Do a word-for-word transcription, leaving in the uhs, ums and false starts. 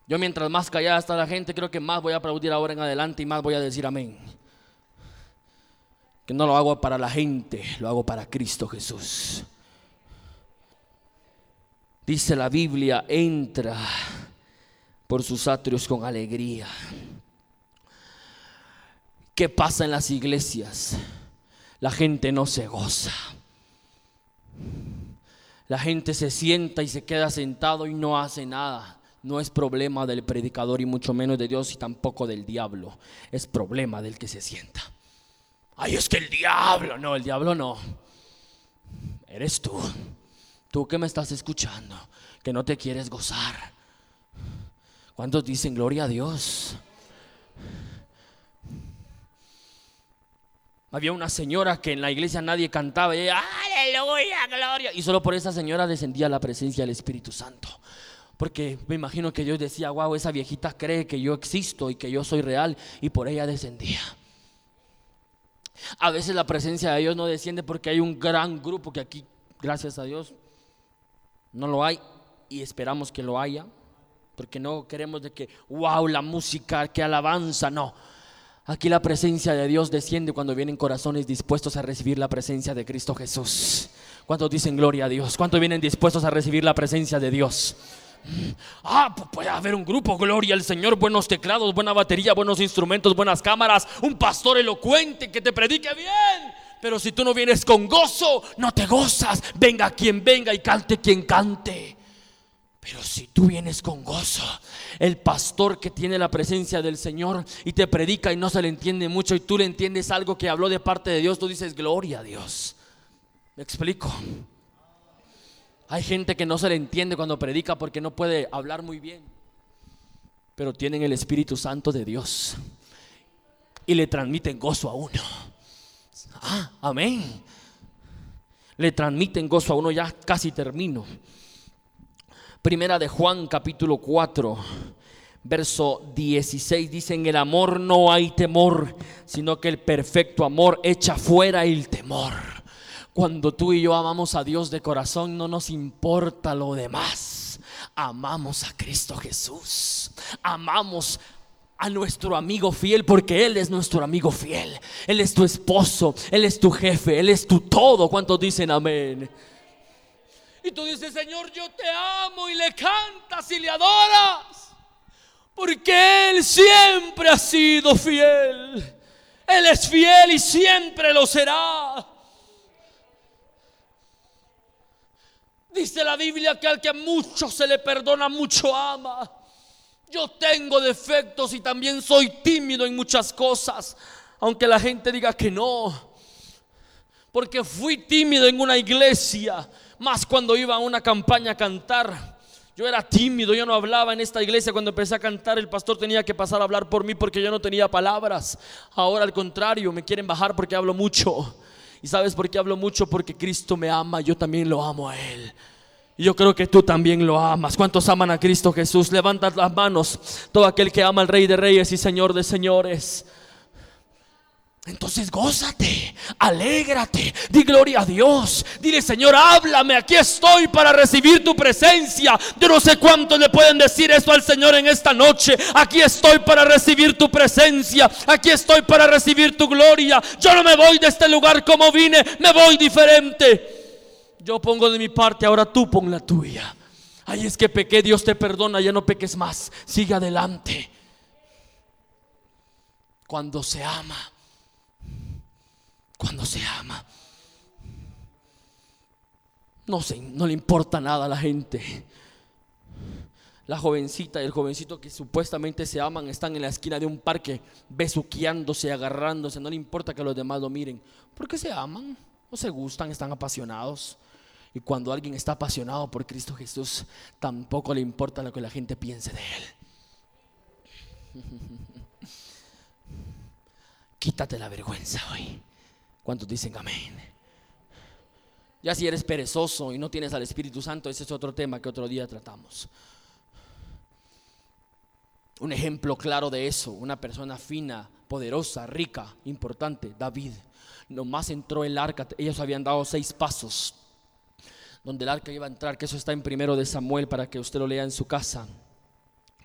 Yo mientras más callada está la gente, creo que más voy a aplaudir ahora en adelante y más voy a decir amén. Que no lo hago para la gente, lo hago para Cristo Jesús. Dice la Biblia, entra por sus atrios con alegría. ¿Qué pasa en las iglesias? La gente no se goza. La gente se sienta y se queda sentado y no hace nada. No es problema del predicador y mucho menos de Dios y tampoco del diablo. Es problema del que se sienta. Ay, es que el diablo, no, el diablo no. Eres tú. Tú que me estás escuchando, que no te quieres gozar. ¿Cuántos dicen gloria a Dios? Había una señora que en la iglesia nadie cantaba y ella, aleluya, gloria. Y solo por esa señora descendía la presencia del Espíritu Santo. Porque me imagino que Dios decía, wow, esa viejita cree que yo existo y que yo soy real, y por ella descendía. A veces la presencia de Dios no desciende porque hay un gran grupo, que aquí, gracias a Dios, no lo hay y esperamos que lo haya. Porque no queremos de que, wow, la música, que alabanza, no. Aquí la presencia de Dios desciende cuando vienen corazones dispuestos a recibir la presencia de Cristo Jesús. ¿Cuántos dicen gloria a Dios? ¿Cuántos vienen dispuestos a recibir la presencia de Dios? Ah, pues puede haber un grupo, gloria al Señor, buenos teclados, buena batería, buenos instrumentos, buenas cámaras, un pastor elocuente que te predique bien. Pero si tú no vienes con gozo, no te gozas. Venga quien venga y cante quien cante. Pero si tú vienes con gozo, el pastor que tiene la presencia del Señor y te predica y no se le entiende mucho, y tú le entiendes algo que habló de parte de Dios, tú dices gloria a Dios. ¿Me explico? Hay gente que no se le entiende cuando predica porque no puede hablar muy bien, pero tienen el Espíritu Santo de Dios y le transmiten gozo a uno. Ah, amén. Le transmiten gozo a uno. Ya casi termino. Primera de Juan capítulo cuatro verso dieciséis dice: en el amor no hay temor, sino que el perfecto amor echa fuera el temor. Cuando tú y yo amamos a Dios de corazón, no nos importa lo demás. Amamos a Cristo Jesús. Amamos a nuestro amigo fiel, porque Él es nuestro amigo fiel. Él es tu esposo, Él es tu jefe, Él es tu todo. ¿Cuántos dicen amén? Y tú dices: Señor, yo te amo, y le cantas y le adoras, porque Él siempre ha sido fiel. Él es fiel y siempre lo será. Dice la Biblia que al que mucho se le perdona, mucho ama. Yo tengo defectos y también soy tímido en muchas cosas, aunque la gente diga que no, porque fui tímido en una iglesia. Más cuando iba a una campaña a cantar, yo era tímido, yo no hablaba en esta iglesia. Cuando empecé a cantar, el pastor tenía que pasar a hablar por mí porque yo no tenía palabras. Ahora al contrario, me quieren bajar porque hablo mucho. ¿Y sabes por qué hablo mucho? Porque Cristo me ama, yo también lo amo a Él. Y yo creo que tú también lo amas. ¿Cuántos aman a Cristo Jesús? Levanta las manos todo aquel que ama al Rey de Reyes y Señor de Señores. Entonces gózate, alégrate, di gloria a Dios. Dile: Señor, háblame, aquí estoy para recibir tu presencia. Yo no sé cuántos le pueden decir eso al Señor en esta noche. Aquí estoy para recibir tu presencia, aquí estoy para recibir tu gloria. Yo no me voy de este lugar como vine, me voy diferente. Yo pongo de mi parte, ahora tú pon la tuya. Ay, es que pequé, Dios te perdona, ya no peques más, sigue adelante. Cuando se ama, Cuando se ama, no sé, no le importa nada a la gente. La jovencita y el jovencito que supuestamente se aman están en la esquina de un parque besuqueándose, agarrándose. No le importa que los demás lo miren, porque se aman o se gustan, están apasionados. Y cuando alguien está apasionado por Cristo Jesús, tampoco le importa lo que la gente piense de Él. Quítate la vergüenza hoy. ¿Cuántos dicen amén? Ya si eres perezoso y no tienes al Espíritu Santo, ese es otro tema que otro día tratamos. Un ejemplo claro de eso, una persona fina, poderosa, rica, importante, David. Nomás entró el arca, ellos habían dado seis pasos donde el arca iba a entrar, que eso está en primero de Samuel para que usted lo lea en su casa.